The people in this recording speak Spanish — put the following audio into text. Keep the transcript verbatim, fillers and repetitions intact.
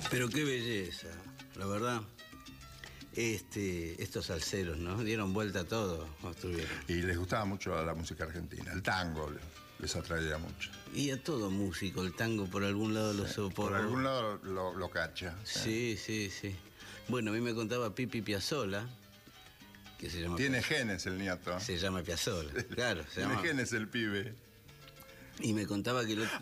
Pero qué belleza, la verdad. Este, estos salseros, ¿no? Dieron vuelta a todo, construyeron. Y les gustaba mucho la música argentina, el tango les atraía mucho. Y a todo músico, el tango por algún lado lo Sí, soporta. por algún lado lo, lo cacha. Sí, sí, sí. Bueno, a mí me contaba Pipi Piazzolla, que se llama... Tiene genes el nieto. Se llama Piazzolla, claro. Se Tiene llama... genes el pibe. Y me contaba que... Lo...